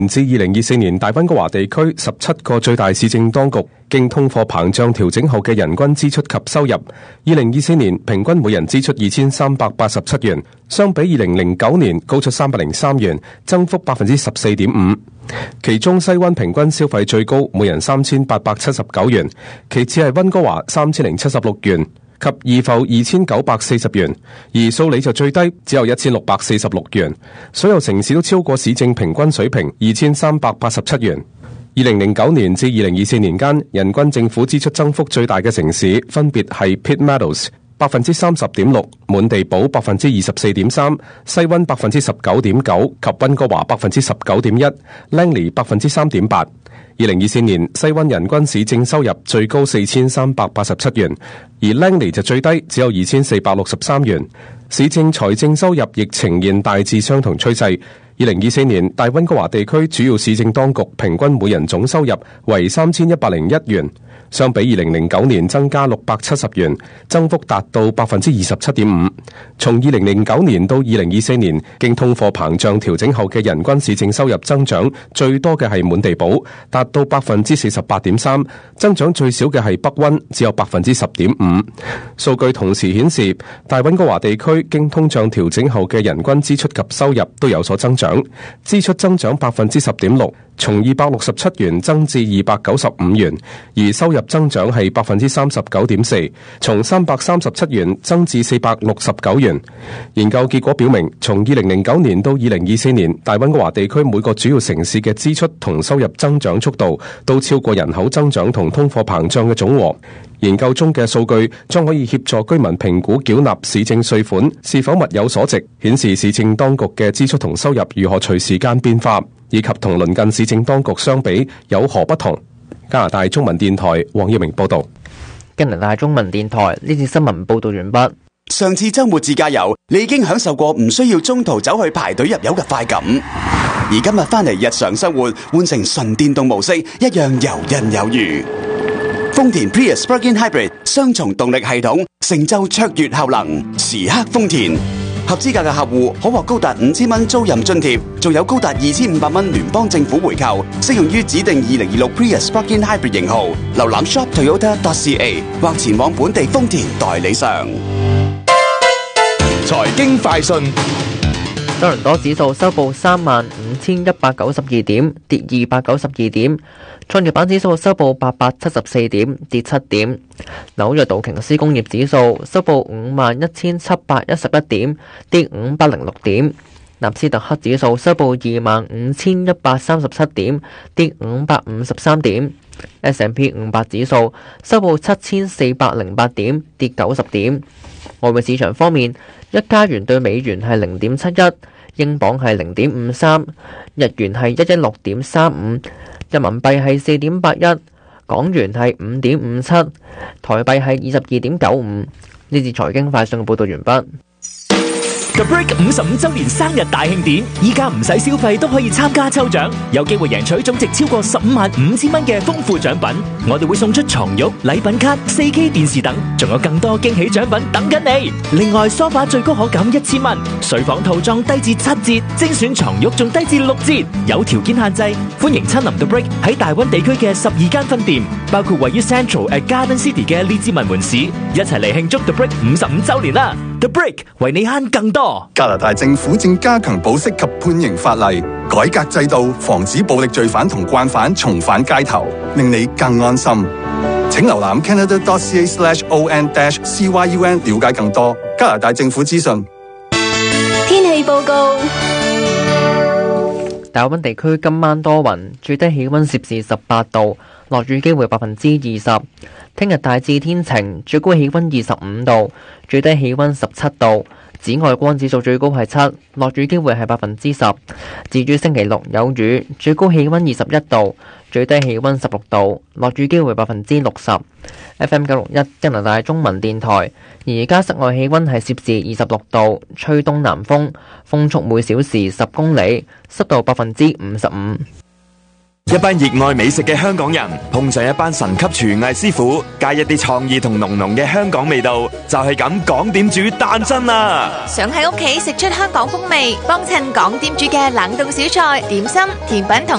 至2024年，大溫哥華地區17個最大市政當局經通貨膨脹調整後嘅人均支出及收入，2024年平均每人支出2387元，相比2009年高出303元，增幅14.5%。其中西溫平均消費最高，每人3879元，其次係溫哥華3076元。及怡埠2940元，而素里就最低，只有1646元。所有城市都超過市政平均水平2387元。2009年至2024年間，人均政府支出增幅最大嘅城市分別係 Pitt Meadows30.6%、滿地堡24.3%、西溫19.9%及溫哥華19.1%、Langley 3.8%。2024年西溫人均市政收入最高4387元，而 Langley 就最低，只有2463元。市政財政收入亦呈現大致相同趨勢。2024年大溫哥華地區主要市政當局平均每人總收入為3101元，相比2009年增加670元，增幅達到27.5%。從2009年到2024年，經通貨膨脹調整後嘅人均市政收入增長最多嘅係滿地堡，達到48.3%，增長最少嘅係北溫，只有10.5%。數據同時顯示，大溫哥華地區經通脹調整後嘅人均支出及收入都有所增長。支出增長10.6%，從267元增至295元，而收入增長係39.4%，從337元增至469元。研究結果表明，從2009年到2024年，大溫哥華地區每個主要城市嘅支出同收入增長速度都超過人口增長同通貨膨脹嘅總和。研究中嘅數據將可以協助居民評估繳納市政稅款是否物有所值，顯示市政當局嘅支出同收入如何隨時間變化，以及同鄰近市政當局相比有何不同。加拿大中文電台黃耀明報道。 加拿大中文電台呢次新聞報道完畢。 上次周末自駕遊，你已經享受過唔需要中途走去排隊入油嘅快感，而今日翻嚟日常生活，換成純電動模式，一樣游刃有餘。豐田 Prius Plug-in Hybrid 雙重動力系統，成就卓越效能，時刻豐田。合資格嘅客戶可獲高達5000蚊租賃津貼，仲有高達2500蚊聯邦政府回扣，適用於指定2026 Prius Plug-in Hybrid 型號。瀏覽 shoptoyota.ca 或前往本地豐田代理商。 財經快訊。 多倫多指數收報35,192點，跌292點。創業板指數收報874點，跌7點。紐約道瓊斯工業指數收報51,711點，跌506點。納斯達克指數收報25,137點，跌553點。S&P 500指數收報7,408點，跌90點。外匯市場方面，一加元對美元係0.71，英鎊係0.53，日元係116.35，人民幣係4.81，港元係5.57，台幣係22.95。呢次財經快訊嘅報道完畢。 The Brick 55周年生日大慶典，依家唔使消費都可以參加抽獎，有機會贏取總值超過15,500蚊嘅豐富獎品。我哋會送出床褥、禮品卡、4K 電視等，仲有更多驚喜獎品等緊你。另外，梳化最高可減1000蚊，睡房套裝低至7折，精選床褥仲低至6折。有條件限制，歡迎親臨 The Brick 喺大溫地區嘅12間分店，包括位於 Central at Garden City 嘅列治文門市，一齊嚟慶祝 The Brick 55周年啦！ The Brick 為你慳更多。 加拿大政府正加強保釋及判刑法例，改革制度，防止暴力罪犯同慣犯重返街頭，令你更安心。請瀏覽 canada.ca/on-cyun 了解更多加拿大政府資訊。 天氣報告。 大溫地區今晚多雲，最低氣溫攝氏18度，落雨機會20%。聽日大致天晴，最高氣溫25度，最低氣溫17度。紫外光指數最高係7，落雨機會係10%。至於星期六有雨，最高氣溫21度，最低氣溫16度，落雨機會60%。FM 961加拿大中文電台，而家室外氣溫係攝氏26度，吹東南風，風速每小時10公里，濕度55%。 一班熱愛美食嘅香港人碰上一班神級廚藝師傅，加一啲創意同濃濃嘅香港味道，就係咁港點煮誕生啦！ 想喺屋企食出香港風味，幫襯港點煮嘅冷凍小菜、點心、甜品同